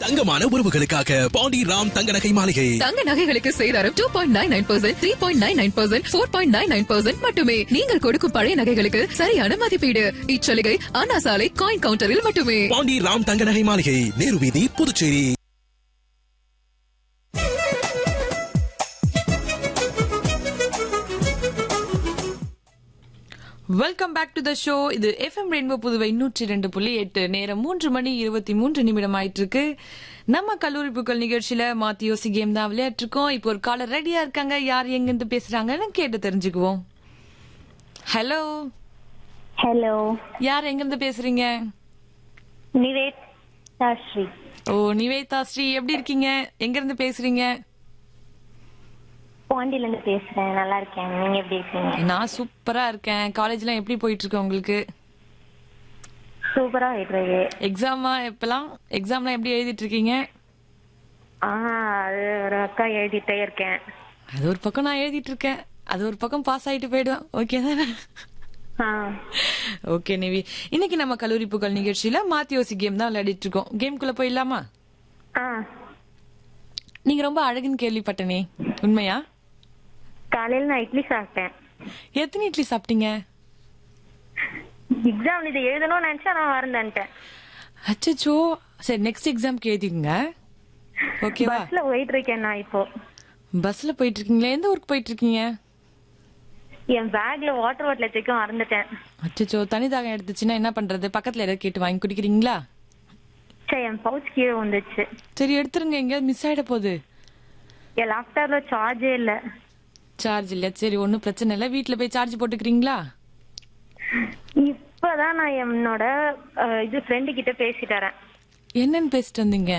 தங்கமான உறவுகளுக்காக பாண்டி ராம் தங்க நகை மாளிகை. தங்க நகைகளுக்கு சேதாரம் 2.99%, 3.99%, 4.99% மட்டுமே. நீங்கள் கொடுக்கும் பழைய நகைகளுக்கு சரியான மதிப்பீடு. இச்சலுகை அண்ணா சாலை காயின் கவுண்டரில் மட்டுமே. பாண்டி ராம் தங்க நகை மாளிகை, நேரு வீதி, Puducherry. Welcome back to the show. இது எஃப்எம் ரெயின்போ புதுவை 102.8. நேரம் 3:23 ஆயிட்டு இருக்கு. நம்ம கல்லூரி புக்கள் நிகழ்ச்சியில மாத்தி யோசி கேம் தான் விளையாட்டு இருக்கோம். இப்போ ஒரு காலர் ரெடியா இருக்காங்க. யார் எங்கிருந்து பேசுறாங்கன்னு கேட்டு தெரிஞ்சுக்குவோம். ஹலோ. ஹலோ. யார் எங்கிருந்து பேசுறீங்க? நிவேதா ஸ்ரீ. ஓ, நிவேதா ஸ்ரீ, எப்படி இருக்கீங்க? எங்க இருந்து பேசுறீங்க? பாண்டியில இருந்து பேசுறேன். நல்லா இருக்கேன். நீங்க எப்படி இருக்கீங்க? நான் சூப்பரா இருக்கேன். காலேஜ்லாம் எப்படி போயிட்டு இருக்கு உங்களுக்கு? சூப்பரா போயிட்டு இருக்கு. எக்ஸாம்லாம் எப்படி எழுதிட்டு இருக்கீங்க? அது ஒரு அக்கா எழுதிட்டே இருக்கேன். அது ஒரு பக்கம் நான் எழுதிட்டு இருக்கேன். அது ஒரு பக்கம் பாஸ் ஆயிட்டு போயிடுவேன். ஓகே தானே? ஓகே நிவி, இன்னைக்கு நம்ம கல்லூரி புகழ் நிகழ்ச்சியில மாத்தி யோசி கேம் தான் விளையாடிட்டு இருக்கோம். கேம்குள்ள போயிடலாமா? நீங்க ரொம்ப அழகுன்னு கேள்விப்பட்டனே, உண்மையா? காலையில நான் இட்லி சாப்பிட்டேன். எத்தனை இட்லி சாப்பிட்டீங்க? எக்ஸாம் இது எழுதணும்னு நினைச்சா நான் வரந்தேன்ட்டேன். அச்சோ, சரி நெக்ஸ்ட் எக்ஸாம்க்கு எழுதிங்க. ஓகேவா? பஸ்ல போயிட்டு இருக்கேன் நான் இப்போ. பஸ்ல போயிட்டு இருக்கீங்களா? எந்த ஊருக்கு போயிட்டு இருக்கீங்க? என் பேக்ல வாட்டர் பாட்டில் வச்சுக்க மறந்துட்டேன். அச்சோ, தனி தாகம் எடுத்துச்சுன்னா என்ன பண்றது? பக்கத்துல ஏதாவது கேட்டு வாங்கி குடிக்கிறீங்களா? சரி, என் பவுச் கீழே வந்துச்சு. சரி எடுத்துருங்க, எங்கேயாவது மிஸ் ஆயிட போகுது. என் லேப்டாப்ல சார்ஜே இல்ல. சார்ஜ் இல்ல? சரி, ஒன்னும் பிரச்சனை இல்ல. வீட்டுல போய் சார்ஜ் போட்டுக்கிறீங்களா? இப்பதான் நான் என்னோட ஃப்ரெண்டு கிட்ட பேசிட்டு வரேன். என்னன்னு பேசிட்டு வந்தீங்க?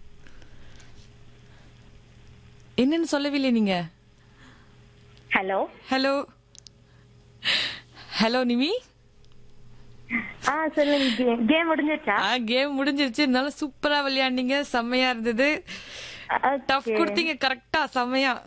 என்னன்னு சொல்லவில்லை நீங்க. ஹலோ. ஹலோ. ஹலோ நிமி. சொல்லுங்க. கேம் முடிஞ்சிருச்சா? கேம் முடிஞ்சிருச்சு. இருந்தாலும் சூப்பரா விளையாண்டீங்க. செம்மையா இருந்தது. டஃப் கொடுத்தீங்க கரெக்டா, செம்மையா.